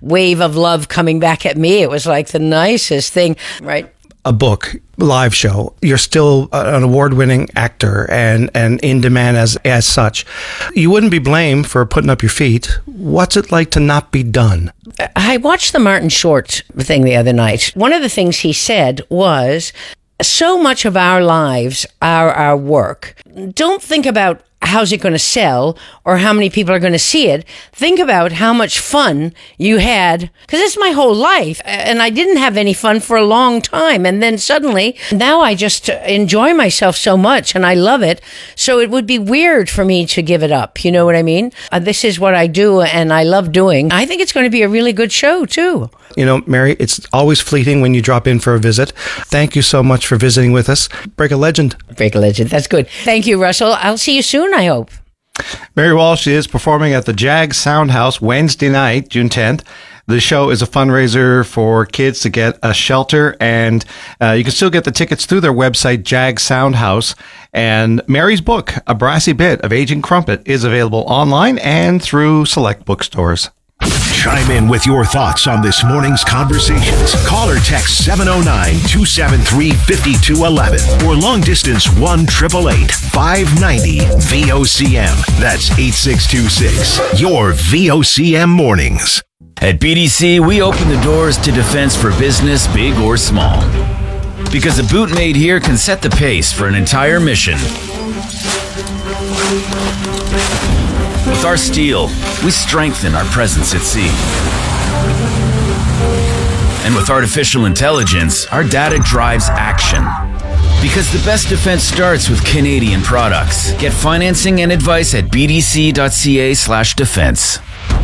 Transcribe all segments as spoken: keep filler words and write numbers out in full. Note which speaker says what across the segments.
Speaker 1: wave of love coming back at me. It was like the nicest thing, right?
Speaker 2: A book, live show. You're still an award-winning actor and, and in demand as as such. You wouldn't be blamed for putting up your feet. What's it like to not be done?
Speaker 1: I watched the Martin Short thing the other night. One of the things he said was, so much of our lives are our work. Don't think about how's it going to sell or how many people are going to see it. Think about how much fun you had, because it's my whole life and I didn't have any fun for a long time, and then suddenly now I just enjoy myself so much and I love it, so it would be weird for me to give it up. You know what I mean? Uh, this is what I do and I love doing. I think it's going to be a really good show too.
Speaker 2: You know, Mary, it's always fleeting when you drop in for a visit. Thank you so much for visiting with us. Break a legend.
Speaker 1: Break a legend. That's good. Thank you, Russell. I'll see you soon, I hope.
Speaker 3: Mary Walsh is performing at the Jag Soundhouse Wednesday night, June tenth. The show is a fundraiser for kids to get a shelter, and uh, you can still get the tickets through their website, Jag Soundhouse. And Mary's book, A Brassy Bit of Aging Crumpet, is available online and through select bookstores.
Speaker 4: Chime in with your thoughts on this morning's conversations. Call or text seven oh nine, two seven three, five two one one or long distance one eight eight eight, five nine zero, V O C M. That's eight six two six. Your V O C M mornings.
Speaker 5: At B D C, we open the doors to defense for business, big or small. Because a boot made here can set the pace for an entire mission. With our steel, we strengthen our presence at sea. And with artificial intelligence, our data drives action. Because the best defense starts with Canadian products. Get financing and advice at bdc.ca slash defense.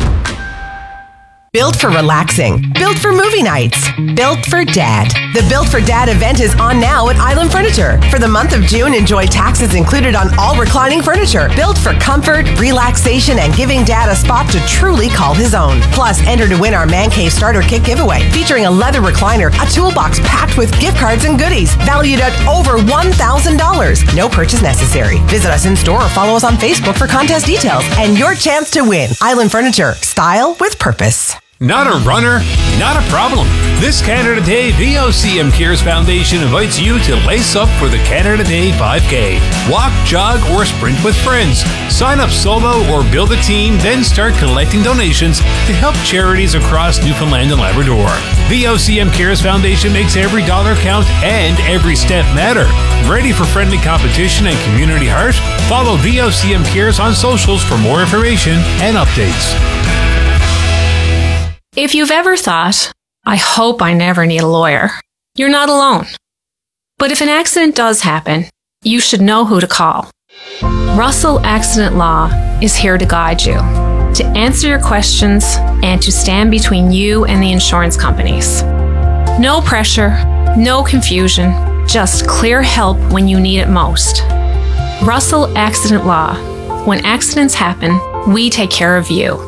Speaker 6: Built for relaxing. Built for movie nights. Built for Dad. The Built for Dad event is on now at Island Furniture. For the month of June, enjoy taxes included on all reclining furniture. Built for comfort, relaxation, and giving Dad a spot to truly call his own. Plus, enter to win our Man Cave Starter Kit giveaway, featuring a leather recliner, a toolbox packed with gift cards and goodies, valued at over one thousand dollars. No purchase necessary. Visit us in store or follow us on Facebook for contest details and your chance to win. Island Furniture. Style with purpose.
Speaker 7: Not a runner? Not a problem. This Canada Day, V O C M Cares Foundation invites you to lace up for the Canada Day five K. Walk, jog, or sprint with friends. Sign up solo or build a team, then start collecting donations to help charities across Newfoundland and Labrador. V O C M Cares Foundation makes every dollar count and every step matter. Ready for friendly competition and community heart? Follow V O C M Cares on socials for more information and updates.
Speaker 8: If you've ever thought, I hope I never need a lawyer, you're not alone. But if an accident does happen, you should know who to call. Russell Accident Law is here to guide you, to answer your questions, and to stand between you and the insurance companies. No pressure, no confusion, just clear help when you need it most. Russell Accident Law. When accidents happen, we take care of you.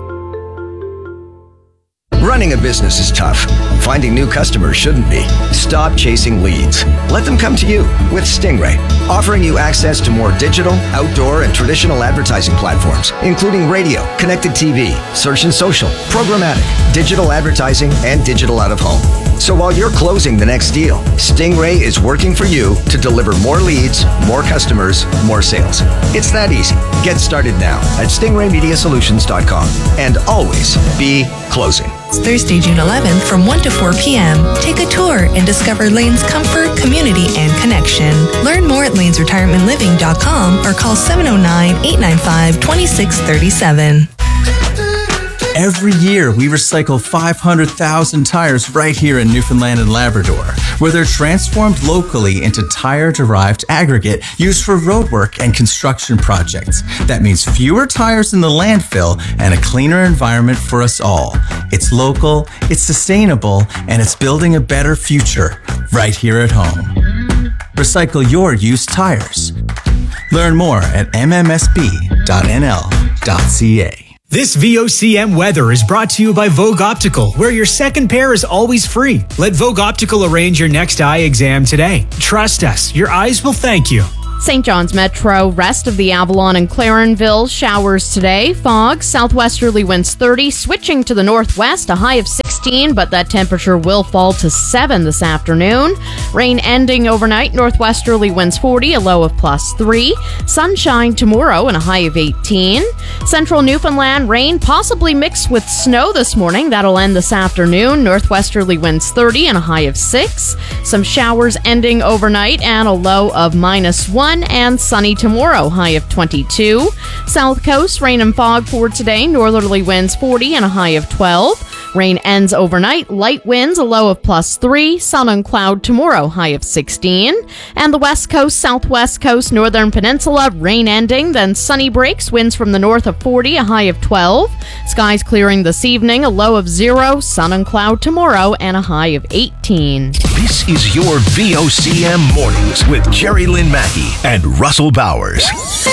Speaker 9: Running a business is tough. Finding new customers shouldn't be. Stop chasing leads. Let them come to you with Stingray, offering you access to more digital, outdoor, and traditional advertising platforms, including radio, connected T V, search and social, programmatic, digital advertising, and digital out-of-home. So while you're closing the next deal, Stingray is working for you to deliver more leads, more customers, more sales. It's that easy. Get started now at stingray media solutions dot com and always be closing.
Speaker 10: It's Thursday, June eleventh from one to four p.m. Take a tour and discover Lane's comfort, community, and connection. Learn more at lanes retirement living dot com or call seven oh nine, eight nine five, two six three seven.
Speaker 11: Every year, we recycle five hundred thousand tires right here in Newfoundland and Labrador, where they're transformed locally into tire-derived aggregate used for roadwork and construction projects. That means fewer tires in the landfill and a cleaner environment for us all. It's local, it's sustainable, and it's building a better future right here at home. Recycle your used tires. Learn more at m m s b dot n l dot c a.
Speaker 12: This V O C M weather is brought to you by Vogue Optical, where your second pair is always free. Let Vogue Optical arrange your next eye exam today. Trust us, your eyes will thank you.
Speaker 13: Saint John's Metro, rest of the Avalon and Clarenville, showers today. Fog, southwesterly winds thirty, switching to the northwest, a high of sixty. sixteen, but that temperature will fall to seven this afternoon. Rain ending overnight, northwesterly winds forty, a low of plus three. Sunshine tomorrow and a high of eighteen. Central Newfoundland, rain possibly mixed with snow this morning. That'll end this afternoon. Northwesterly winds thirty and a high of six. Some showers ending overnight and a low of minus one, and sunny tomorrow, high of twenty-two. South Coast, rain and fog for today. Northerly winds forty and a high of twelve. Rain ends overnight. Light winds, a low of plus three. Sun and cloud tomorrow, high of sixteen. And the west coast, southwest coast, northern peninsula, rain ending, then sunny breaks. Winds from the north of forty, a high of twelve. Skies clearing this evening, a low of zero. Sun and cloud tomorrow, and a high of eighteen.
Speaker 4: This is your V O C M Mornings with Jerry Lynn Mackey and Russell Bowers.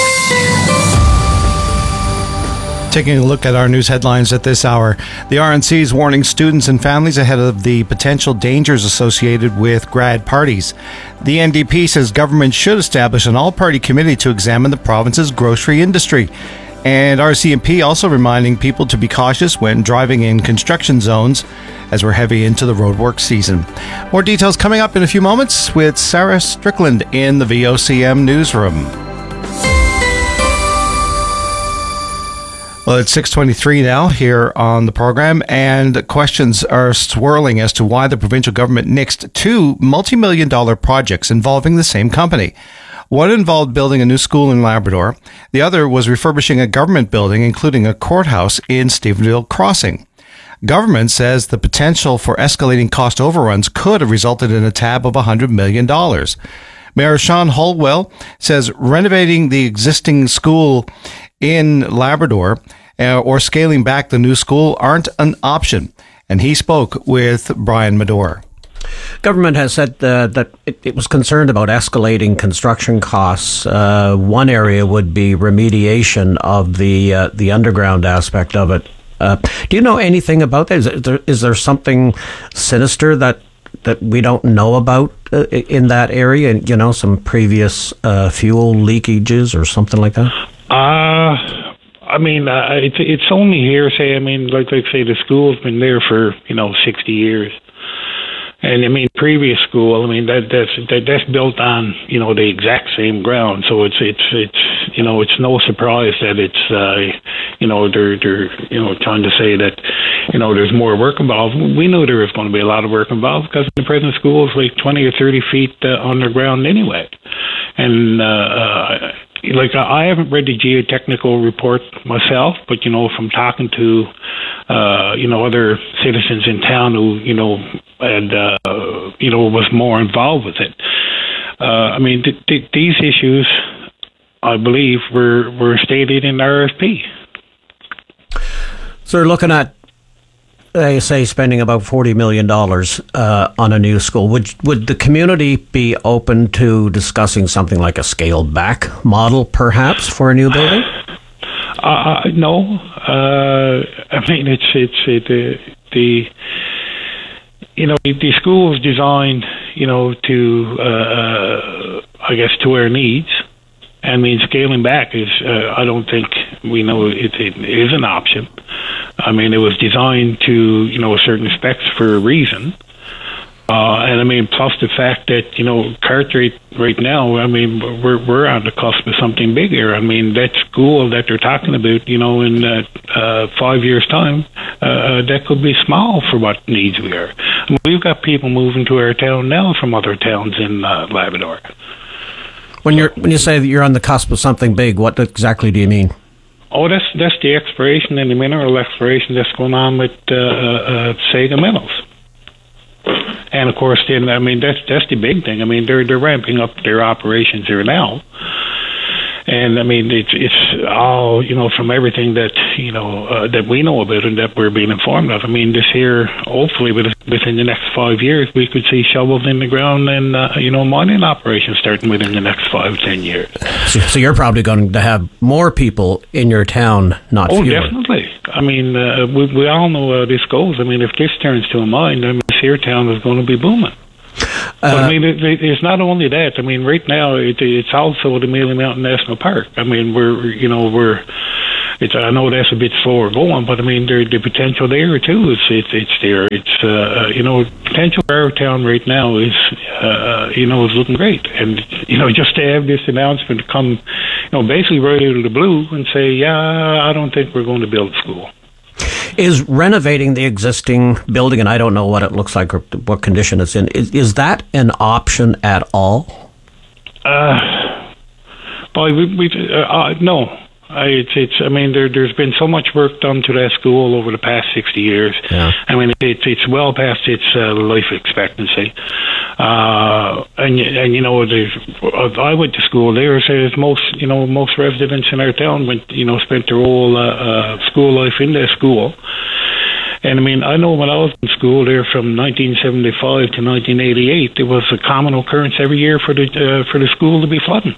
Speaker 3: Taking a look at our news headlines at this hour. The R N C is warning students and families ahead of the potential dangers associated with grad parties. The N D P says government should establish an all-party committee to examine the province's grocery industry. And R C M P also reminding people to be cautious when driving in construction zones as we're heavy into the roadwork season. More details coming up in a few moments with Sarah Strickland in the V O C M newsroom. Well, it's six twenty-three now here on the program, and questions are swirling as to why the provincial government nixed two multi-million dollar projects involving the same company. One involved building a new school in Labrador. The other was refurbishing a government building, including a courthouse in Stephenville Crossing. Government says the potential for escalating cost overruns could have resulted in a tab of one hundred million dollars. Mayor Sean Holwell says renovating the existing school in Labrador uh, or scaling back the new school aren't an option. And he spoke with Brian Medore.
Speaker 14: Government has said uh, that it, it was concerned about escalating construction costs. Uh, one area would be remediation of the uh, the underground aspect of it. Uh, do you know anything about that? Is there, is there something sinister that that we don't know about uh, in that area? You know, some previous uh, fuel leakages or something like that?
Speaker 15: Uh, I mean, uh, it's it's only hearsay. I mean, like like say, the school's been there for you know sixty years, and I mean, previous school. I mean, that that's that, that's built on you know the exact same ground. So it's it's it's you know it's no surprise that it's uh, you know they're they're you know trying to say that you know there's more work involved. We knew there was going to be a lot of work involved because the present school is like twenty or thirty feet uh, underground anyway, and. Uh, uh, Like, I haven't read the geotechnical report myself, but, you know, from talking to, uh, you know, other citizens in town who, you know, and, uh, you know, was more involved with it. Uh, I mean, th- th- these issues, I believe, were, were stated in the R F P.
Speaker 14: So they're looking at, they say, spending about forty million dollars uh, on a new school. Would would the community be open to discussing something like a scaled back model, perhaps, for a new building?
Speaker 15: Uh, no. Uh, I mean, it's it's it, the the you know the school is designed, you know, to uh, I guess to our needs. I mean, scaling back is, uh, I don't think we know it, it is an option. I mean, it was designed to, you know, certain specs for a reason. Uh, and I mean, plus the fact that, you know, Cartwright right now, I mean, we're we're on the cusp of something bigger. I mean, that school that they're talking about, you know, in uh, uh, five years' time, uh, that could be small for what needs we are. I mean, we've got people moving to our town now from other towns in uh, Labrador.
Speaker 14: When you're when you say that you're on the cusp of something big, what exactly do you mean?
Speaker 15: Oh, that's that's the exploration and the mineral exploration that's going on with uh, uh, Sega Metals. And of course, then I mean that's that's the big thing. I mean they're they're ramping up their operations here now, and I mean it's it's all you know from everything that you know uh, that we know about and that we're being informed of. I mean this here, hopefully within the next five years, we could see shovels in the ground and uh, you know mining operations starting within the next five ten years.
Speaker 14: So, so you're probably going to have more people in your town, not
Speaker 15: oh,
Speaker 14: fewer.
Speaker 15: Definitely. I mean, uh, we we all know how this goes. I mean, if this turns to a mine, I mean, this here town is going to be booming. Uh, but I mean, it, it, it's not only that. I mean, right now it, it's also the Mealy Mountain National Park. I mean, we're you know we're it's I know that's a bit slower going, but I mean, there, the potential there too is it's it's there. It's uh, you know, potential for our town right now is uh, you know is looking great, and you know, just to have this announcement come, you know, basically right out of the blue and say, yeah, I don't think we're going to build a school.
Speaker 14: Is renovating the existing building, and I don't know what it looks like or what condition it's in, is, is that an option at all?
Speaker 15: Uh, boy, we, we uh, uh, no. I, it's, it's. I mean, there, there's been so much work done to that school over the past sixty years.
Speaker 14: Yeah.
Speaker 15: I mean, it's it's well past its uh, life expectancy. Uh, and and you know, there's, I went to school there. So there's most you know most residents in our town went you know spent their whole uh, uh, school life in that school. And I mean, I know when I was in school there from nineteen seventy-five to nineteen eighty-eight, there was a common occurrence every year for the uh, for the school to be flooding.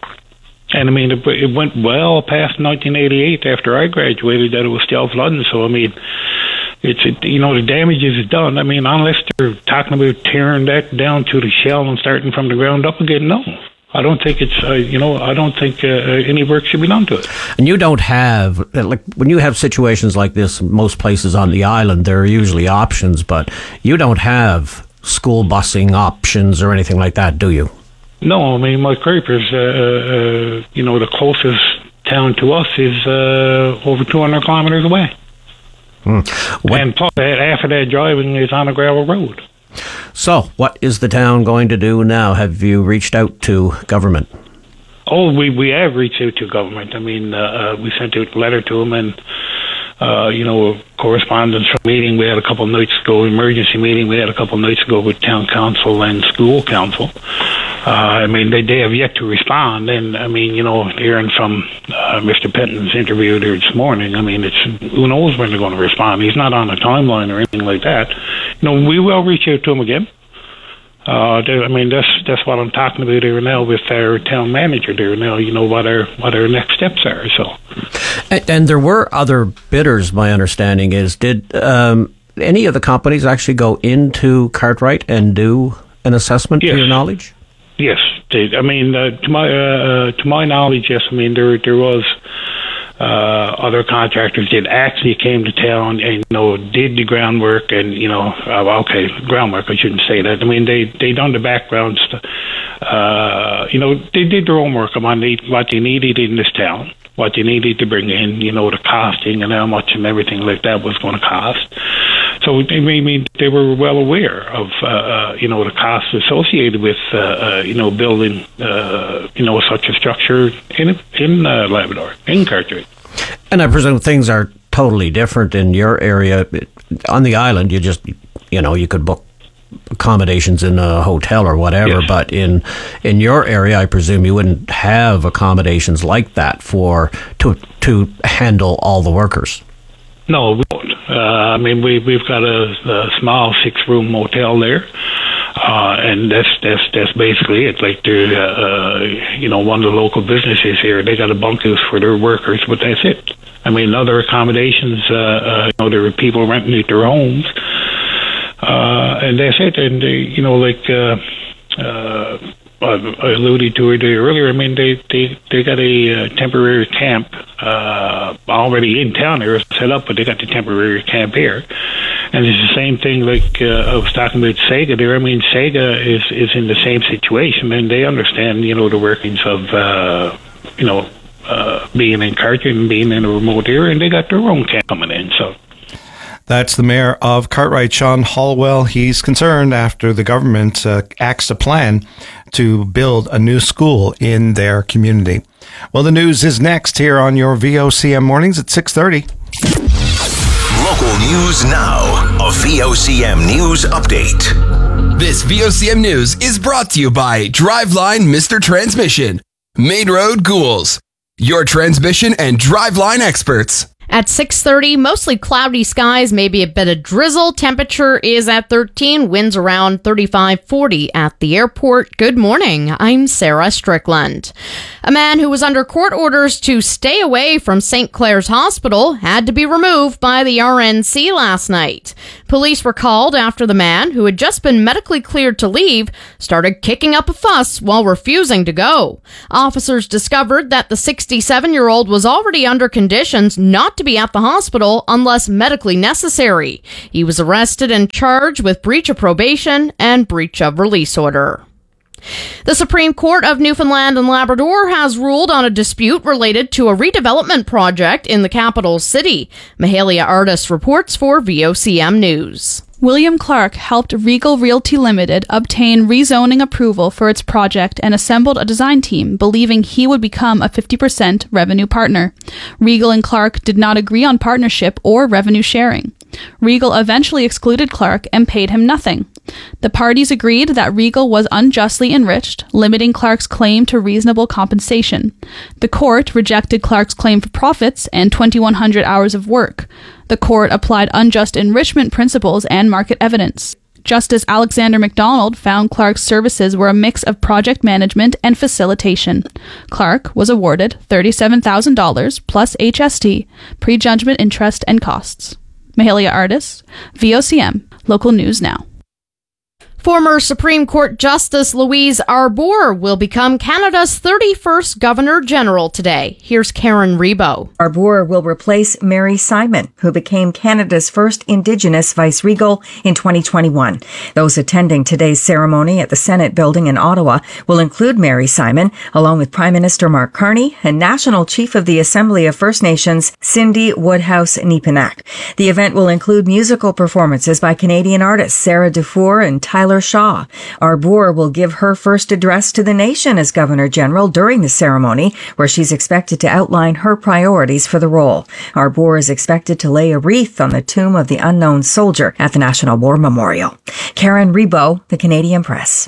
Speaker 15: And I mean, it, it went well past nineteen eighty-eight after I graduated that it was still flooding. So I mean, it's it, you know the damage is done. I mean, unless they're talking about tearing that down to the shell and starting from the ground up again, no. I don't think it's uh, you know I don't think uh, any work should be done to it.
Speaker 14: And you don't have like when you have situations like this, most places on the island there are usually options, but you don't have school busing options or anything like that, do you?
Speaker 15: No, I mean, my Creepers, uh, uh, you know, the closest town to us is uh, over two hundred kilometers away.
Speaker 14: Hmm.
Speaker 15: And plus, half of that driving is on a gravel road.
Speaker 14: So, what is the town going to do now? Have you reached out to government?
Speaker 15: Oh, we, we have reached out to government. I mean, uh, we sent out a letter to them and, uh, you know, correspondence from meeting we had a couple of nights ago, emergency meeting we had a couple of nights ago with town council and school council. Uh, I mean, they, they have yet to respond. And, I mean, you know, hearing from uh, Mister Penton's interview there this morning, I mean, it's who knows when they're going to respond. He's not on a timeline or anything like that. You know, we will reach out to him again. Uh, I mean, that's that's what I'm talking about here now with our town manager there now, you know, what our, what our next steps are. So,
Speaker 14: And, and there were other bidders, my understanding is. Did um, any of the companies actually go into Cartwright and do an assessment,
Speaker 15: yes.
Speaker 14: to your knowledge?
Speaker 15: Yes, they, I mean, uh, to my uh, to my knowledge, yes. I mean, there there was uh, other contractors that actually came to town and you know did the groundwork and you know uh, okay groundwork. I shouldn't say that. I mean, they they done the background stuff. Uh, you know, they did their own work on what they needed in this town, what they needed to bring in. You know, the costing and how much and everything like that was going to cost. So they I mean they were well aware of uh, uh, you know the costs associated with uh, uh, you know building uh, you know such a structure in in uh, Labrador, in Cartwright.
Speaker 14: And I presume things are totally different in your area. On the island, you just you know you could book accommodations in a hotel or whatever, yes. But in in your area, I presume you wouldn't have accommodations like that for to to handle all the workers.
Speaker 15: No, we don't. Uh, I mean, we, we've got a, a small six-room motel there, uh, and that's that's that's basically it. Like, they're, uh, you know, one of the local businesses here, they got a bunkhouse for their workers, but that's it. I mean, other accommodations, uh, uh, you know, there are people renting out their homes, uh, and that's it. And, they, you know, like... Uh, uh, I alluded to it earlier. I mean, they they, they got a uh, temporary camp uh, already in town. They were set up, but they got the temporary camp here. And it's the same thing like uh, I was talking about Sega there. I mean, Sega is, is in the same situation, and they understand, you know, the workings of, uh, you know, uh, being in Cartwright and being in a remote area, and they got their own camp coming in, so...
Speaker 2: That's the mayor of Cartwright, Sean Hollowell. He's concerned after the government uh, axed a plan to build a new school in their community. Well, the news is next here on your V O C M mornings at six thirty.
Speaker 4: Local news now. A V O C M news update.
Speaker 16: This V O C M news is brought to you by Driveline Mister Transmission, Main Road, Ghouls, your transmission and driveline experts.
Speaker 13: At six thirty, mostly cloudy skies, maybe a bit of drizzle. Temperature is at thirteen, winds around thirty-five, forty at the airport. Good morning. I'm Sarah Strickland. A man who was under court orders to stay away from Saint Clair's Hospital had to be removed by the R N C last night. Police were called after the man, who had just been medically cleared to leave, started kicking up a fuss while refusing to go. Officers discovered that the sixty-seven-year-old was already under conditions not to be at the hospital unless medically necessary. He was arrested and charged with breach of probation and breach of release order. The Supreme Court of Newfoundland and Labrador has ruled on a dispute related to a redevelopment project in the capital city. Mahalia Artis reports for V O C M News.
Speaker 17: William Clark helped Regal Realty Limited obtain rezoning approval for its project and assembled a design team, believing he would become a fifty percent revenue partner. Regal and Clark did not agree on partnership or revenue sharing. Regal eventually excluded Clark and paid him nothing. The parties agreed that Regal was unjustly enriched, limiting Clark's claim to reasonable compensation. The court rejected Clark's claim for profits and twenty-one hundred hours of work. The court applied unjust enrichment principles and market evidence. Justice Alexander MacDonald found Clark's services were a mix of project management and facilitation. Clark was awarded thirty-seven thousand dollars plus H S T, prejudgment interest and costs. Mahalia Artis, V O C M, Local News Now.
Speaker 13: Former Supreme Court Justice Louise Arbour will become Canada's thirty-first Governor-General today. Here's Karen Rebo.
Speaker 18: Arbour will replace Mary Simon, who became Canada's first Indigenous vice-regal in twenty twenty-one. Those attending today's ceremony at the Senate building in Ottawa will include Mary Simon, along with Prime Minister Mark Carney and National Chief of the Assembly of First Nations, Cindy Woodhouse-Neepanak. The event will include musical performances by Canadian artists Sarah Dufour and Tyler Shaw. Arbour will give her first address to the nation as Governor-General during the ceremony, where she's expected to outline her priorities for the role. Arbour is expected to lay a wreath on the tomb of the unknown soldier at the National War Memorial. Karen Rebo, The Canadian Press.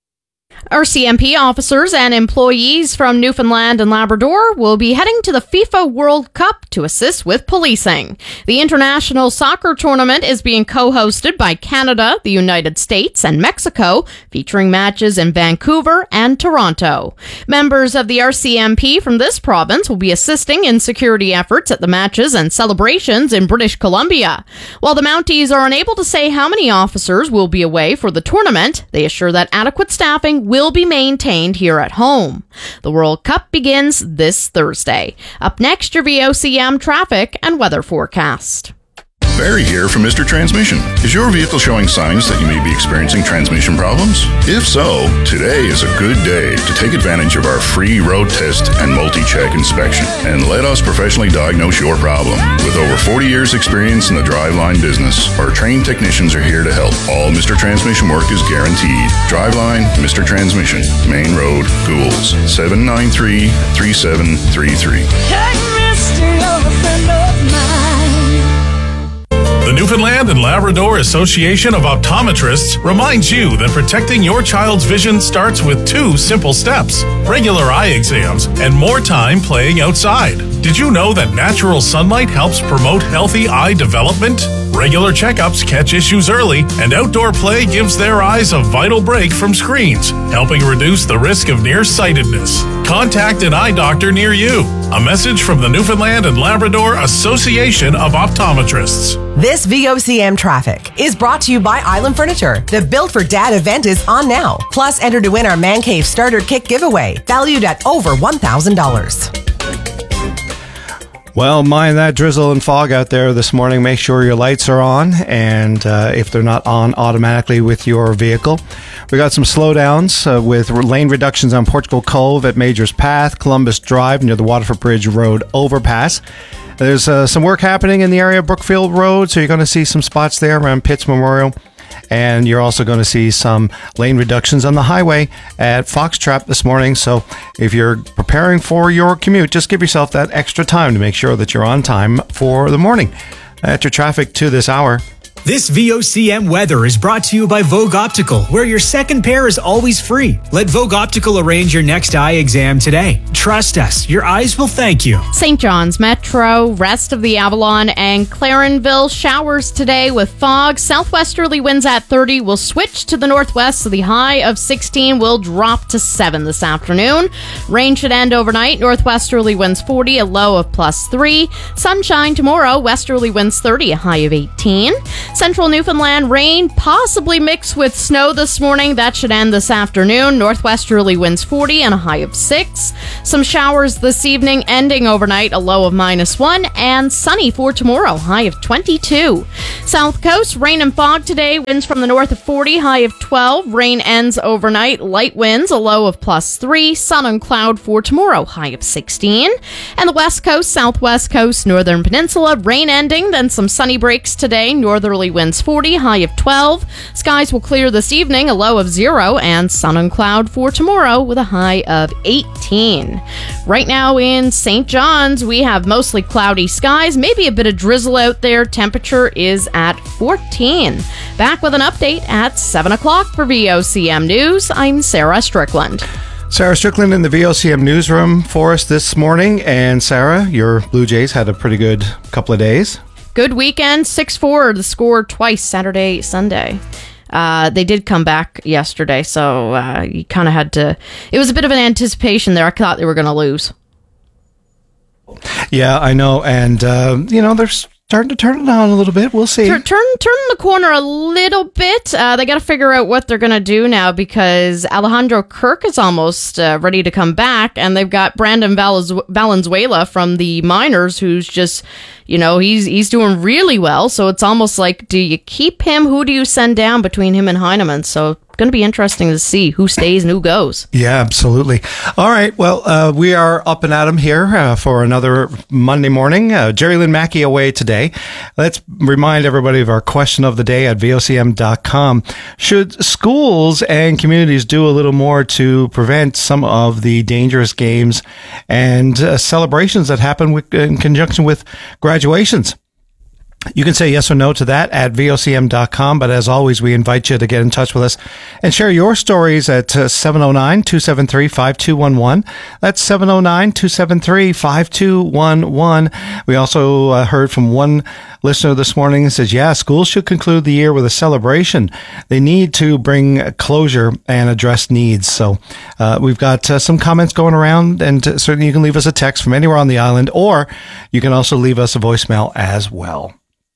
Speaker 13: R C M P officers and employees from Newfoundland and Labrador will be heading to the FIFA World Cup to assist with policing. The international soccer tournament is being co-hosted by Canada, the United States, and Mexico, featuring matches in Vancouver and Toronto. Members of the R C M P from this province will be assisting in security efforts at the matches and celebrations in British Columbia. While the Mounties are unable to say how many officers will be away for the tournament, they assure that adequate staffing will be maintained here at home. The World Cup begins this Thursday. Up next, your V O C M traffic and weather forecast.
Speaker 19: Barry here from Mister Transmission. Is your vehicle showing signs that you may be experiencing transmission problems? If so, today is a good day to take advantage of our free road test and multi-check inspection and let us professionally diagnose your problem. With over forty years experience in the driveline business, our trained technicians are here to help. All Mister Transmission work is guaranteed. Driveline, Mister Transmission, Main Road, Goulds, seven nine three, three seven three three.
Speaker 20: Hey, mister, you're a friend of mine.
Speaker 21: The Newfoundland and Labrador Association of Optometrists reminds you that protecting your child's vision starts with two simple steps: regular eye exams and more time playing outside. Did you know that natural sunlight helps promote healthy eye development? Regular checkups catch issues early, and outdoor play gives their eyes a vital break from screens, helping reduce the risk of nearsightedness. Contact an eye doctor near you. A message from the Newfoundland and Labrador Association of Optometrists.
Speaker 6: This V O C M traffic is brought to you by Island Furniture. The Built for Dad event is on now. Plus, enter to win our Man Cave Starter Kit giveaway, valued at over one thousand dollars.
Speaker 2: Well, mind that drizzle and fog out there this morning. Make sure your lights are on, and uh, if they're not on automatically with your vehicle. We got some slowdowns uh, with lane reductions on Portugal Cove at Majors Path, Columbus Drive near the Waterford Bridge Road overpass. There's uh, some work happening in the area of Brookfield Road, so you're going to see some spots there around Pitts Memorial. And you're also going to see some lane reductions on the highway at Foxtrap this morning. So if you're preparing for your commute, just give yourself that extra time to make sure that you're on time for the morning. At your traffic to this hour,
Speaker 12: This V O C M weather is brought to you by Vogue Optical, where your second pair is always free. Let Vogue Optical arrange your next eye exam today. Trust us, your eyes will thank you.
Speaker 13: Saint John's Metro, rest of the Avalon and Clarenville, showers today with fog. Southwesterly winds at thirty will switch to the northwest, so the high of sixteen will drop to seven this afternoon. Rain should end overnight. Northwesterly winds forty, a low of plus three. Sunshine tomorrow, westerly winds thirty, a high of eighteen. Central Newfoundland, rain possibly mixed with snow this morning. That should end this afternoon. Northwesterly winds forty and a high of six. Some showers this evening, ending overnight, a low of minus one. And sunny for tomorrow, high of twenty-two. South Coast, rain and fog today. Winds from the north of forty, high of twelve. Rain ends overnight. Light winds, a low of plus three. Sun and cloud for tomorrow, high of sixteen. And the West Coast, Southwest Coast, Northern Peninsula, rain ending, then some sunny breaks today. Northerly winds forty, high of twelve. Skies will clear this evening, a low of zero, and sun and cloud for tomorrow with a high of eighteen. Right now in Saint John's, we have mostly cloudy skies, maybe a bit of drizzle out there. Temperature is at fourteen. Back with an update at seven o'clock for V O C M News. I'm Sarah Strickland.
Speaker 2: Sarah Strickland in the V O C M newsroom for us this morning. And Sarah, your Blue Jays had a pretty good couple of days.
Speaker 13: Good weekend, six four, the score twice, Saturday, Sunday. Uh, they did come back yesterday, so uh, you kind of had to... It was a bit of an anticipation there. I thought they were going to lose.
Speaker 2: Yeah, I know. And, uh, you know, they're starting to turn it on a little bit. We'll see.
Speaker 13: Turn, turn, turn the corner a little bit. Uh, they got to figure out what they're going to do now because Alejandro Kirk is almost uh, ready to come back, and they've got Brandon Valenzuela Valenzuela from the minors, who's just, you know, he's he's doing really well. So it's almost like, do you keep him? Who do you send down between him and Heineman? So going to be interesting to see who stays and who goes.
Speaker 2: Yeah, absolutely. All right. Well, uh, we are up and at 'em here uh, for another Monday morning. Uh, Jerry Lynn Mackey away today. Let's remind everybody of our question of the day at V O C M dot com. Should schools and communities do a little more to prevent some of the dangerous games and uh, celebrations that happen with, in conjunction with graduations? You can say yes or no to that at V O C M dot com, but as always, we invite you to get in touch with us and share your stories at uh, seven oh nine, two seven three, five two one one. That's seven oh nine, two seven three, five two one one. We also uh, heard from one listener this morning who says, yeah, schools should conclude the year with a celebration. They need to bring closure and address needs. So uh, we've got uh, some comments going around, and uh, certainly you can leave us a text from anywhere on the island, or you can also leave us a voicemail as well.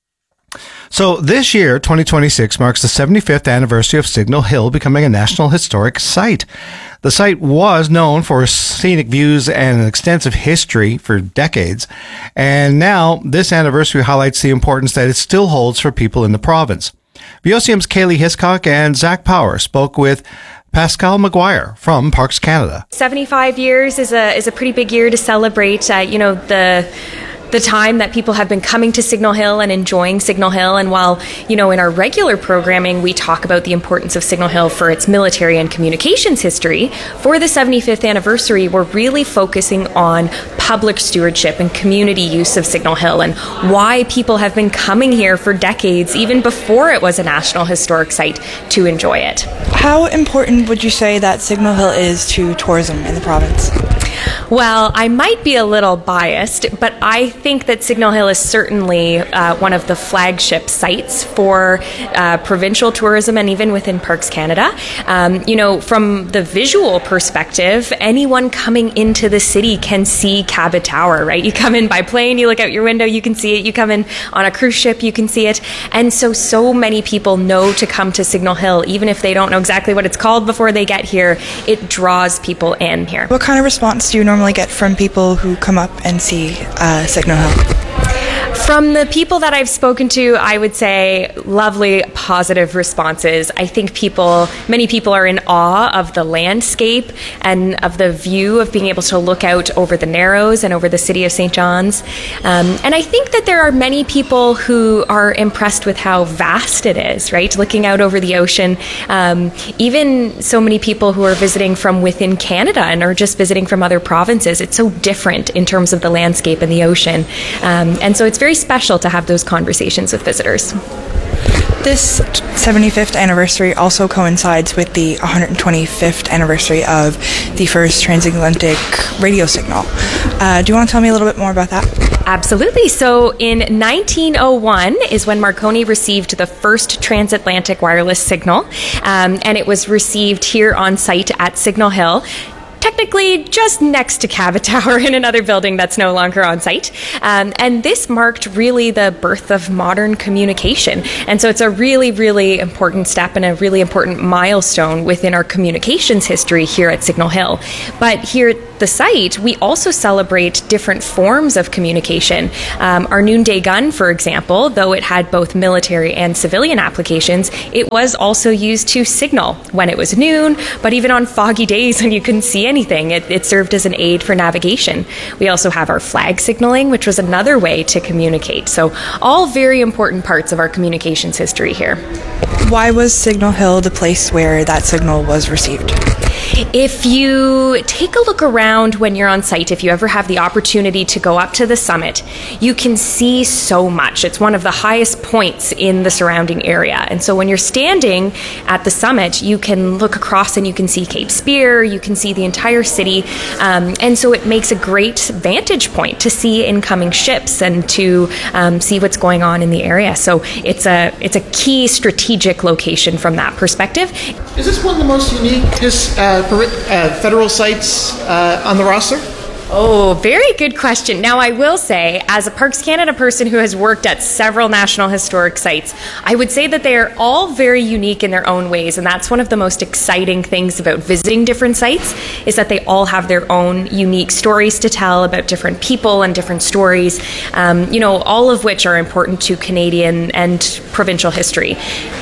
Speaker 2: So this year, twenty twenty-six, marks the seventy-fifth anniversary of Signal Hill becoming a National Historic Site. The site was known for scenic views and an extensive history for decades, and now this anniversary highlights the importance that it still holds for people in the province. V O C M's Kaylee Hiscock and Zach Power spoke with Pascal McGuire from Parks Canada.
Speaker 1: seventy-five years is a is a pretty big year to celebrate. Uh, you know the. the time that people have been coming to Signal Hill and enjoying Signal Hill. And while, you know, in our regular programming, we talk about the importance of Signal Hill for its military and communications history, for the seventy-fifth anniversary, we're really focusing on public stewardship and community use of Signal Hill and why people have been coming here for decades, even before it was a National Historic Site, to enjoy it.
Speaker 22: How important would you say that Signal Hill is to tourism in the province?
Speaker 1: Well, I might be a little biased, but I think that Signal Hill is certainly uh, one of the flagship sites for uh, provincial tourism and even within Parks Canada. Um, you know, from the visual perspective, anyone coming into the city can see Cabot Tower, right? You come in by plane, you look out your window, you can see it. You come in on a cruise ship, you can see it. And so, so many people know to come to Signal Hill, even if they don't know exactly what it's called before they get here. It draws people in here.
Speaker 22: What kind of response do you normally get from people who come up and see uh, Signal Hill?
Speaker 1: From the people that I've spoken to, I would say lovely, positive responses. I think people, many people are in awe of the landscape and of the view of being able to look out over the Narrows and over the city of Saint John's. Um, and I think that there are many people who are impressed with how vast it is, right? Looking out over the ocean. Um, even so many people who are visiting from within Canada and are just visiting from other provinces. It's so different in terms of the landscape and the ocean. Um, and so it's very special to have those conversations with visitors.
Speaker 22: This seventy-fifth anniversary also coincides with the one hundred twenty-fifth anniversary of the first transatlantic radio signal. Uh, do you want to tell me a little bit more about that?
Speaker 1: Absolutely. So in nineteen oh one is when Marconi received the first transatlantic wireless signal, um, and it was received here on site at Signal Hill. Technically just next to Cabot Tower in another building that's no longer on site. Um, and this marked really the birth of modern communication. And so it's a really, really important step and a really important milestone within our communications history here at Signal Hill. But here at the site, we also celebrate different forms of communication. Um, our noonday gun, for example, though it had both military and civilian applications, it was also used to signal when it was noon, but even on foggy days when you couldn't see anything, it, it served as an aid for navigation. We also have our flag signaling, which was another way to communicate. So all very important parts of our communications history here.
Speaker 22: Why was Signal Hill the place where that signal was received?
Speaker 1: If you take a look around when you're on site, if you ever have the opportunity to go up to the summit, you can see so much. It's one of the highest points in the surrounding area. And so when you're standing at the summit, you can look across and you can see Cape Spear, you can see the entire city. Um, and so it makes a great vantage point to see incoming ships and to um, see what's going on in the area. So it's a, it's a key strategic location from that perspective.
Speaker 5: Is this one of the most unique his, uh, per, uh, federal sites uh, on the roster?
Speaker 1: Oh, very good question. Now, I will say, as a Parks Canada person who has worked at several National Historic Sites, I would say that they are all very unique in their own ways, and that's one of the most exciting things about visiting different sites, is that they all have their own unique stories to tell about different people and different stories, um, you know, all of which are important to Canadian and provincial history.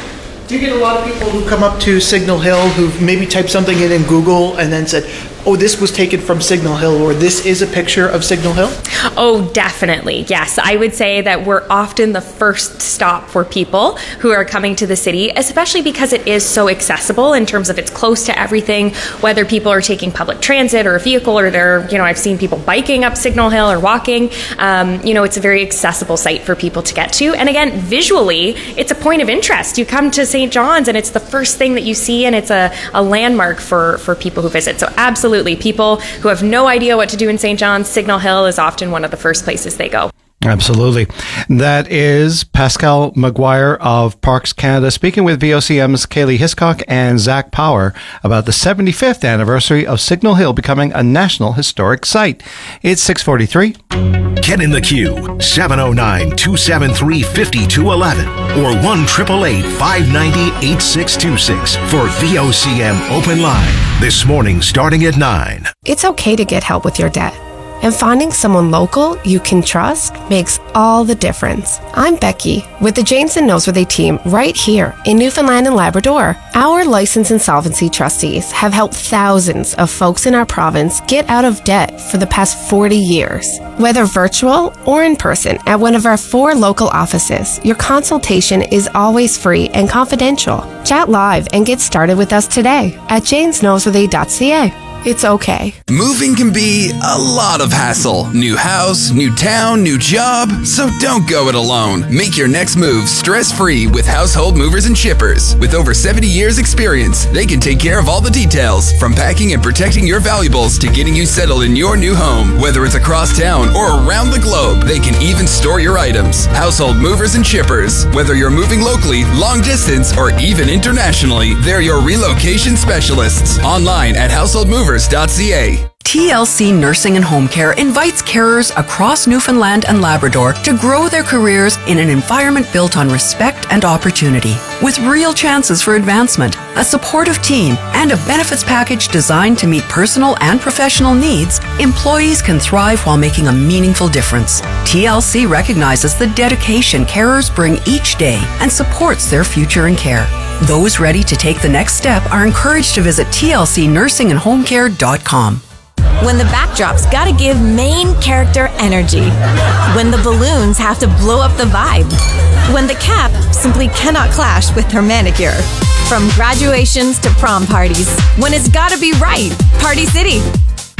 Speaker 5: Do you get a lot of people who come up to Signal Hill who've maybe typed something in in Google and then said, oh, this was taken from Signal Hill, or this is a picture of Signal Hill?
Speaker 1: Oh, definitely. Yes. I would say that we're often the first stop for people who are coming to the city, especially because it is so accessible in terms of it's close to everything, whether people are taking public transit or a vehicle, or they're, you know, I've seen people biking up Signal Hill or walking. Um, you know, it's a very accessible site for people to get to. And again, visually, it's a point of interest. You come to Saint John's and it's the first thing that you see, and it's a, a landmark for, for people who visit. So absolutely. People who have no idea what to do in Saint John's, Signal Hill is often one of the first places they go.
Speaker 2: Absolutely. That is Pascal Maguire of Parks Canada speaking with V O C M's Kaylee Hiscock and Zach Power about the seventy-fifth anniversary of Signal Hill becoming a National Historic Site. It's six forty-three.
Speaker 4: Get in the queue, seven oh nine, two seven three, five two one one or one eight eight eight, five nine zero, eight six two six for V O C M Open Line. This morning starting at nine.
Speaker 7: It's okay to get help with your debt. And finding someone local you can trust makes all the difference. I'm Becky with the James and Noseworthy team right here in Newfoundland and Labrador. Our licensed insolvency trustees have helped thousands of folks in our province get out of debt for the past forty years. Whether virtual or in person at one of our four local offices, your consultation is always free and confidential. Chat live and get started with us today at james noseworthy dot c a. It's okay.
Speaker 16: Moving can be a lot of hassle. New house, new town, new job. So don't go it alone. Make your next move stress-free with Household Movers and Shippers. With over seventy years experience, they can take care of all the details, from packing and protecting your valuables to getting you settled in your new home. Whether it's across town or around the globe, they can even store your items. Household Movers and Shippers. Whether you're moving locally, long distance, or even internationally, they're your relocation specialists. Online at household movers dot c a.
Speaker 23: T L C Nursing and Home Care invites carers across Newfoundland and Labrador to grow their careers in an environment built on respect and opportunity. With real chances for advancement, a supportive team, and a benefits package designed to meet personal and professional needs, employees can thrive while making a meaningful difference. T L C recognizes the dedication carers bring each day and supports their future in care. Those ready to take the next step are encouraged to visit T L C nursing and home care dot com.
Speaker 24: When the backdrop's gotta give main character energy. When the balloons have to blow up the vibe. When the cap simply cannot clash with her manicure. From graduations to prom parties, when it's gotta be right, Party City.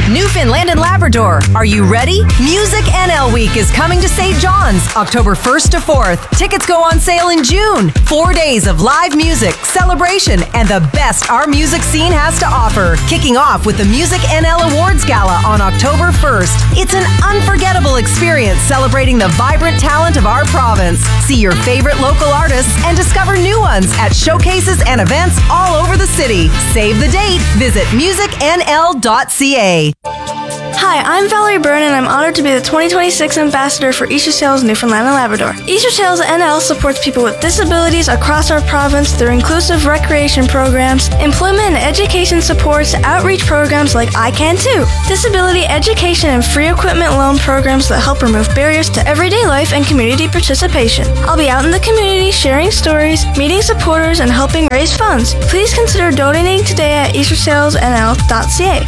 Speaker 6: Newfoundland and Labrador, are you ready? Music N L Week is coming to Saint John's, October first to fourth. Tickets go on sale in June. Four days of live music, celebration, and the best our music scene has to offer. Kicking off with the Music N L Awards Gala on October first. It's an unforgettable experience celebrating the vibrant talent of our province. See your favorite local artists and discover new ones at showcases and events all over the city. Save the date. Visit music n l dot c a.
Speaker 8: Hi, I'm Valerie Byrne, and I'm honored to be the twenty twenty-six ambassador for Easter Sails Newfoundland and Labrador. Easter Sails N L supports people with disabilities across our province through inclusive recreation programs, employment and education supports, outreach programs like I Can Too, disability education and free equipment loan programs that help remove barriers to everyday life and community participation. I'll be out in the community sharing stories, meeting supporters, and helping raise funds. Please consider donating today at easter sails n l dot c a.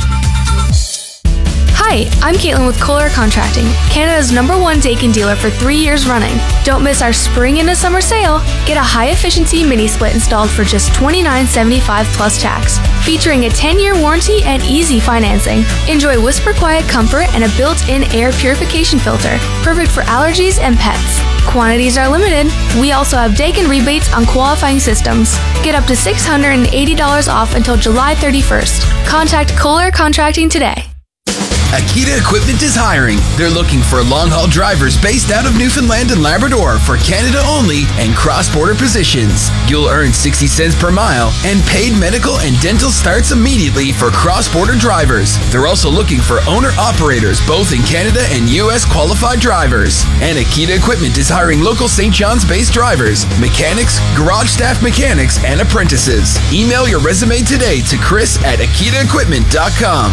Speaker 9: Hi, I'm Caitlin with Kohler Contracting, Canada's number one Daikin dealer for three years running. Don't miss our spring into summer sale. Get a high-efficiency mini-split installed for just twenty-nine seventy-five plus tax, featuring a ten-year warranty and easy financing. Enjoy whisper quiet comfort and a built-in air purification filter, perfect for allergies and pets. Quantities are limited. We also have Daikin rebates on qualifying systems. Get up to six hundred eighty dollars off until July thirty-first. Contact Kohler Contracting today.
Speaker 16: Akita Equipment is hiring. They're looking for long-haul drivers based out of Newfoundland and Labrador for Canada only and cross-border positions. You'll earn sixty cents per mile, and paid medical and dental starts immediately for cross-border drivers. They're also looking for owner-operators both in Canada and U S qualified drivers. And Akita Equipment is hiring local Saint John's-based drivers, mechanics, garage staff mechanics, and apprentices. Email your resume today to Chris at akita equipment dot com.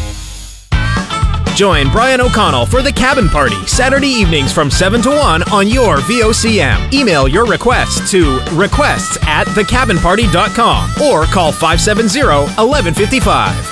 Speaker 10: Join Brian O'Connell for the Cabin Party, Saturday evenings from seven to one on your V O C M. Email your requests to requests at the cabin party dot com or call five seven zero, one one five five.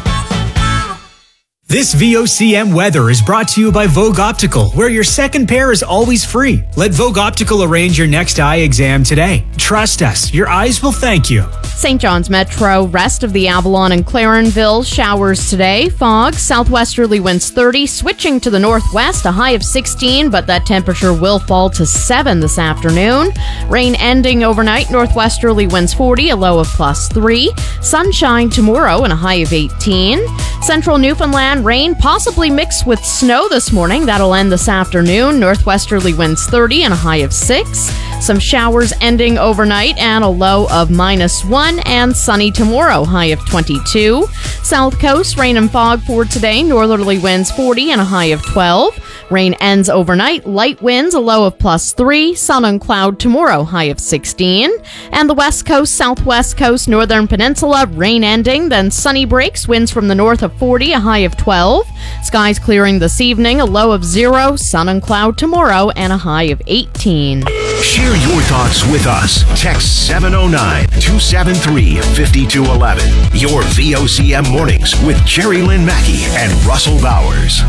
Speaker 12: This V O C M weather is brought to you by Vogue Optical, where your second pair is always free. Let Vogue Optical arrange your next eye exam today. Trust us, your eyes will thank you.
Speaker 13: Saint John's Metro, rest of the Avalon and Clarenville, showers today. Fog, southwesterly winds thirty, switching to the northwest, a high of sixteen, but that temperature will fall to seven this afternoon. Rain ending overnight, northwesterly winds forty, a low of plus three. Sunshine tomorrow and a high of eighteen. Central Newfoundland, rain possibly mixed with snow this morning. That'll end this afternoon. Northwesterly winds thirty and a high of six. Some showers ending overnight and a low of minus one, and sunny tomorrow, high of twenty-two. South Coast, rain and fog for today. Northerly winds forty and a high of twelve. Rain ends overnight. Light winds, a low of plus three. Sun and cloud tomorrow, high of sixteen. And the West Coast, Southwest Coast, Northern Peninsula, rain ending, then sunny breaks. Winds from the north of forty, a high of twelve. Skies clearing this evening, a low of zero. Sun and cloud tomorrow, and a high of eighteen.
Speaker 4: Share your thoughts with us. Text seven oh nine, two seven three, five two one one. Your V O C M mornings with Jerry Lynn Mackey and Russell Bowers.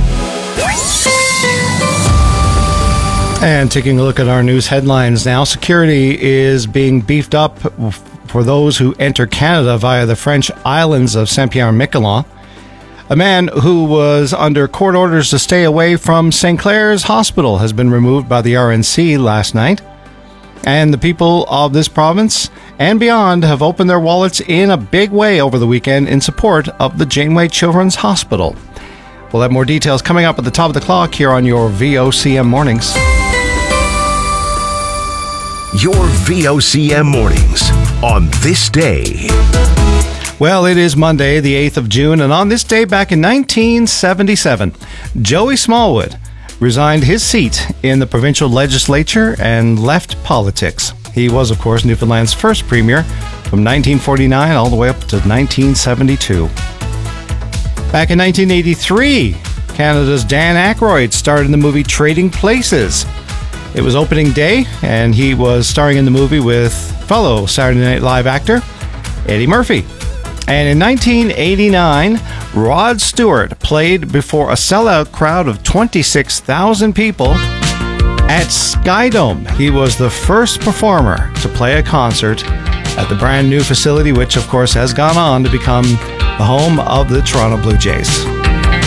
Speaker 2: And taking a look at our news headlines now, security is being beefed up for those who enter Canada via the French islands of Saint-Pierre and Miquelon. A man who was under court orders to stay away from Saint Clair's Hospital has been removed by the R N C last night. And the people of this province and beyond have opened their wallets in a big way over the weekend in support of the Janeway Children's Hospital. We'll have more details coming up at the top of the clock here on your V O C M Mornings.
Speaker 4: Your V O C M Mornings on this day.
Speaker 2: Well, it is Monday, the eighth of June, and on this day back in nineteen seventy-seven, Joey Smallwood resigned his seat in the provincial legislature and left politics. He was, of course, Newfoundland's first premier from nineteen forty-nine all the way up to nineteen seventy-two. Back in nineteen eighty-three, Canada's Dan Aykroyd starred in the movie Trading Places. It was opening day, and he was starring in the movie with fellow Saturday Night Live actor Eddie Murphy. And in nineteen eighty-nine, Rod Stewart played before a sellout crowd of twenty-six thousand people at Skydome. He was the first performer to play a concert at the brand new facility, which of course has gone on to become the home of the Toronto Blue Jays.